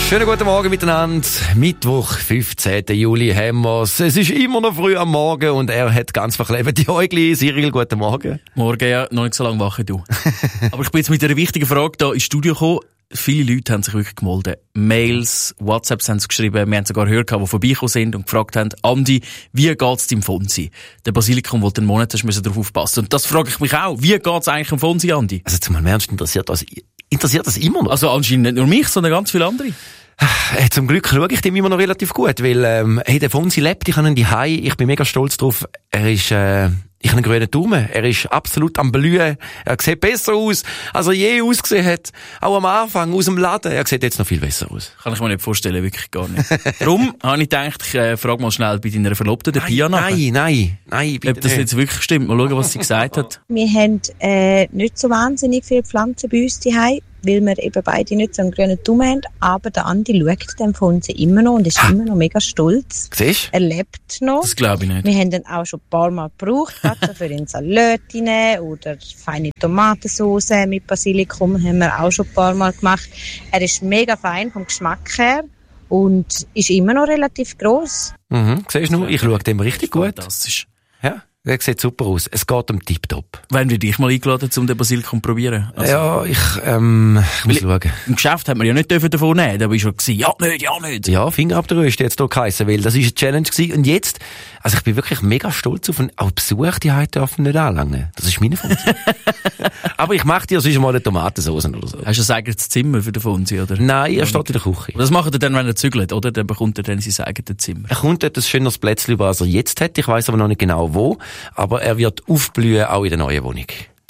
Schönen guten Morgen miteinander. Mittwoch, 15. Juli haben wir's. Es ist immer noch früh am Morgen und er hat ganz verklebte Äugli. Cyril, guten Morgen. Morgen, ja, noch nicht so lange wach wie du. Aber ich bin jetzt mit einer wichtigen Frage hier ins Studio gekommen. Viele Leute haben sich wirklich gemeldet. Mails, WhatsApps haben sie geschrieben. Wir haben sogar gehört, die vorbeigekommen sind und gefragt haben, Andi, wie geht's deinem Fonsi? Der Basilikum, wo du einen Monat hast, müssen darauf aufpassen. Und das frage ich mich auch. Wie geht's eigentlich dem Fonsi, Andi? Also zum Ernst, interessiert das immer noch? Also anscheinend nicht nur mich, sondern ganz viele andere. Zum Glück schaue ich dem immer noch relativ gut, weil der Fonsi lebt, ich habe ihn daheim, ich bin mega stolz drauf. Er ist, ich habe einen grünen Daumen, er ist absolut am Blühen, er sieht besser aus, als er je ausgesehen hat. Auch am Anfang, aus dem Laden, er sieht jetzt noch viel besser aus. Kann ich mir nicht vorstellen, wirklich gar nicht. Darum habe ich gedacht, ich frage mal schnell bei deiner Verlobten, der Pia, nach. Nein, bitte ob das jetzt wirklich stimmt. Mal schauen, was sie gesagt hat. Wir haben nicht so wahnsinnig viele Pflanzen bei uns daheim, weil wir eben beide nicht so einen grünen Daumen haben. Aber der Andi schaut dem Fonsi immer noch und ist immer noch mega stolz. Siehst du? Er lebt noch. Das glaube ich nicht. Wir haben ihn auch schon ein paar Mal gebraucht, also für in Salötine oder feine Tomatensauce mit Basilikum haben wir auch schon ein paar Mal gemacht. Er ist mega fein vom Geschmack her und ist immer noch relativ gross. Siehst du, ich schaue dem richtig gut. Fantastisch. Ja, der sieht super aus. Es geht um Tipptopp. Wenn wir dich mal eingeladen, um den Basilikum zu probieren? Also, Ja, ich muss schauen. im Geschäft hat man ja nicht davon nehmen, da war ich schon gewesen, ja nicht. Ja, Fingerabdrücke ist jetzt hier geheissen, weil das ist eine Challenge gewesen. Und jetzt, also ich bin wirklich mega stolz auf auch Besuch, die heute dürfen nicht anlangen. Das ist meine Funktion. Aber ich mache dir sonst mal eine Tomatensauce oder so. Hast du ein eigenes Zimmer für den Fonsi, oder? Nein, er steht in der Küche. Das macht er dann, wenn er zügelt, oder? Dann bekommt er dann sein eigenes Zimmer. Er kommt dort ein schöneres Plätzchen über, als er jetzt hat. Ich weiss aber noch nicht genau wo. Aber er wird aufblühen, auch in der neuen Wohnung.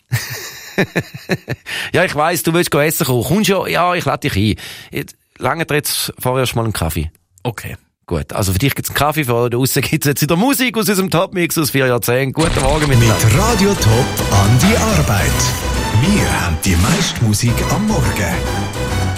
Ja, ich weiss, du willst essen kommen. Kommst ja? Ja, ich lade dich ein. Lange jetzt vorerst mal einen Kaffee. Okay. Gut, also für dich gibt's einen Kaffee, für draussen gibt's jetzt wieder Musik aus unserem Top-Mix aus 4 Jahrzehnten. Guten Morgen miteinander. Mit Radio Top an die Arbeit. Wir haben die meiste Musik am Morgen.